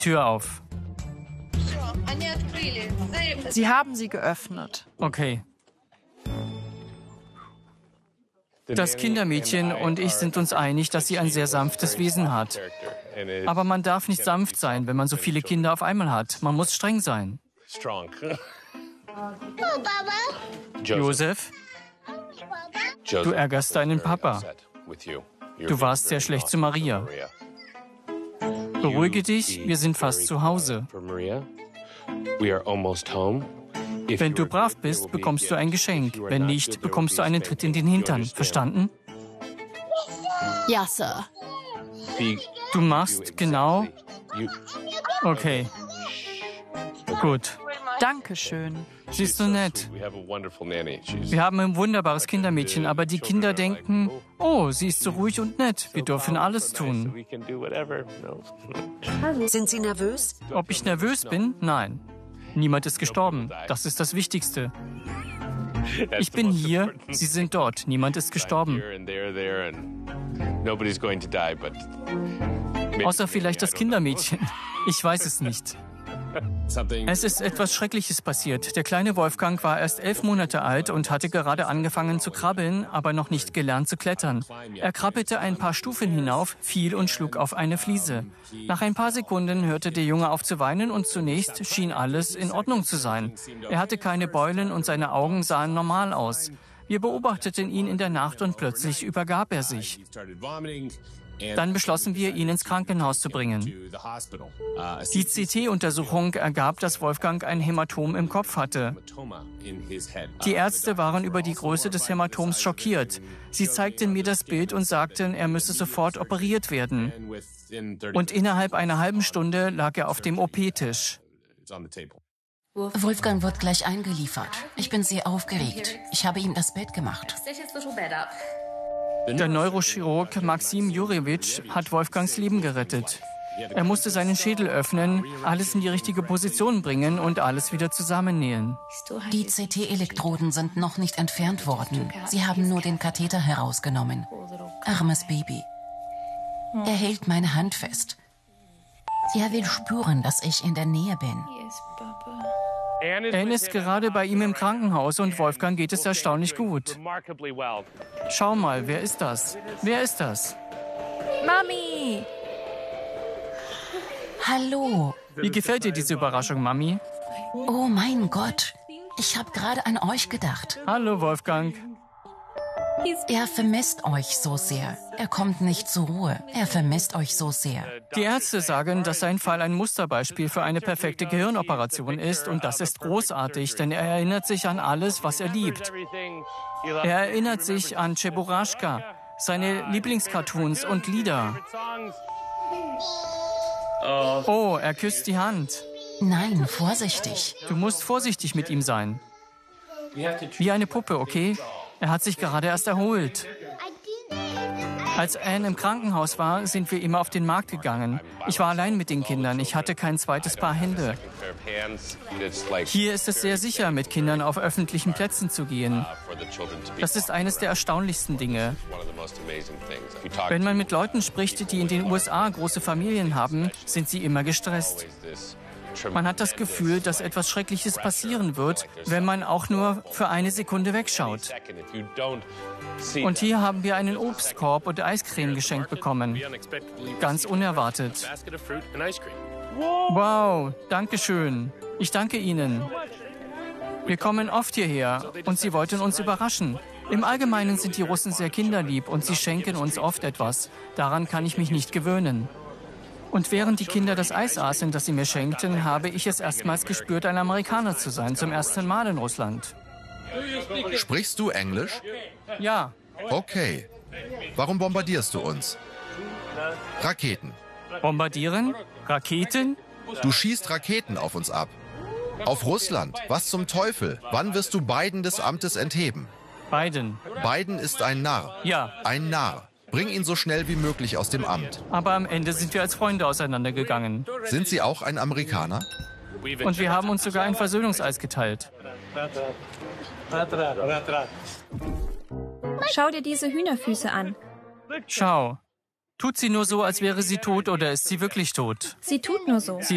Tür auf. Sie haben sie geöffnet. Okay. Das Kindermädchen und ich sind uns einig, dass sie ein sehr sanftes Wesen hat. Aber man darf nicht sanft sein, wenn man so viele Kinder auf einmal hat. Man muss streng sein. Josef, du ärgerst deinen Papa. Du warst sehr schlecht zu Maria. Beruhige dich, wir sind fast zu Hause. Wenn du brav bist, bekommst du ein Geschenk. Wenn nicht, bekommst du einen Tritt in den Hintern. Verstanden? Ja, Sir. Du machst genau... Okay. Gut. Dankeschön. Sie ist so nett. Wir haben ein wunderbares Kindermädchen, aber die Kinder denken, oh, sie ist so ruhig und nett. Wir dürfen alles tun. Sind Sie nervös? Ob ich nervös bin? Nein. Niemand ist gestorben. Das ist das Wichtigste. Ich bin hier, Sie sind dort. Niemand ist gestorben. Außer vielleicht das Kindermädchen. Ich weiß es nicht. Es ist etwas Schreckliches passiert. Der kleine Wolfgang war erst 11 Monate alt und hatte gerade angefangen zu krabbeln, aber noch nicht gelernt zu klettern. Er krabbelte ein paar Stufen hinauf, fiel und schlug auf eine Fliese. Nach ein paar Sekunden hörte der Junge auf zu weinen und zunächst schien alles in Ordnung zu sein. Er hatte keine Beulen und seine Augen sahen normal aus. Wir beobachteten ihn in der Nacht und plötzlich übergab er sich. Dann beschlossen wir, ihn ins Krankenhaus zu bringen. Die CT-Untersuchung ergab, dass Wolfgang ein Hämatom im Kopf hatte. Die Ärzte waren über die Größe des Hämatoms schockiert. Sie zeigten mir das Bild und sagten, er müsse sofort operiert werden. Und innerhalb einer halben Stunde lag er auf dem OP-Tisch. Wolfgang wird gleich eingeliefert. Ich bin sehr aufgeregt. Ich habe ihm das Bett gemacht. Der Neurochirurg Maxim Jurjewitsch hat Wolfgangs Leben gerettet. Er musste seinen Schädel öffnen, alles in die richtige Position bringen und alles wieder zusammennähen. Die CT-Elektroden sind noch nicht entfernt worden. Sie haben nur den Katheter herausgenommen. Armes Baby. Er hält meine Hand fest. Er will spüren, dass ich in der Nähe bin. Anne ist gerade bei ihm im Krankenhaus und Wolfgang geht es erstaunlich gut. Schau mal, wer ist das? Wer ist das? Mami! Hallo. Wie gefällt dir diese Überraschung, Mami? Oh mein Gott. Ich habe gerade an euch gedacht. Hallo, Wolfgang. Er vermisst euch so sehr. Er kommt nicht zur Ruhe. Er vermisst euch so sehr. Die Ärzte sagen, dass sein Fall ein Musterbeispiel für eine perfekte Gehirnoperation ist und das ist großartig, denn er erinnert sich an alles, was er liebt. Er erinnert sich an Cheburashka, seine Lieblingscartoons und Lieder. Oh, er küsst die Hand. Nein, vorsichtig. Du musst vorsichtig mit ihm sein. Wie eine Puppe, okay? Er hat sich gerade erst erholt. Als Anne im Krankenhaus war, sind wir immer auf den Markt gegangen. Ich war allein mit den Kindern. Ich hatte kein zweites Paar Hände. Hier ist es sehr sicher, mit Kindern auf öffentlichen Plätzen zu gehen. Das ist eines der erstaunlichsten Dinge. Wenn man mit Leuten spricht, die in den USA große Familien haben, sind sie immer gestresst. Man hat das Gefühl, dass etwas Schreckliches passieren wird, wenn man auch nur für eine Sekunde wegschaut. Und hier haben wir einen Obstkorb und Eiscreme geschenkt bekommen. Ganz unerwartet. Wow, danke schön. Ich danke Ihnen. Wir kommen oft hierher und Sie wollten uns überraschen. Im Allgemeinen sind die Russen sehr kinderlieb und sie schenken uns oft etwas. Daran kann ich mich nicht gewöhnen. Und während die Kinder das Eis aßen, das sie mir schenkten, habe ich es erstmals gespürt, ein Amerikaner zu sein, zum ersten Mal in Russland. Sprichst du Englisch? Ja. Okay. Warum bombardierst du uns? Raketen. Bombardieren? Raketen? Du schießt Raketen auf uns ab. Auf Russland. Was zum Teufel? Wann wirst du Biden des Amtes entheben? Biden. Biden ist ein Narr. Ja. Ein Narr. Bring ihn so schnell wie möglich aus dem Amt. Aber am Ende sind wir als Freunde auseinandergegangen. Sind Sie auch ein Amerikaner? Und wir haben uns sogar ein Versöhnungseis geteilt. Schau dir diese Hühnerfüße an. Schau. Tut sie nur so, als wäre sie tot oder ist sie wirklich tot? Sie tut nur so.